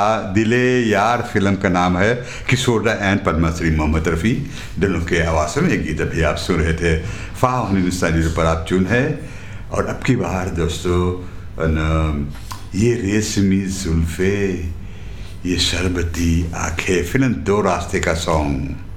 दिले यार फिल्म का नाम है। किशोर दा एंड पद्मश्री मोहम्मद रफ़ी दोनों के आवाज़ में एक गीत अभी आप सुन रहे थे। फाह हिंदुस्तानी पर आप चुन है। और अब की बार दोस्तों ये रेशमी जुल्फ़े ये शरबती आंखें, फिल्म दो रास्ते का सॉन्ग।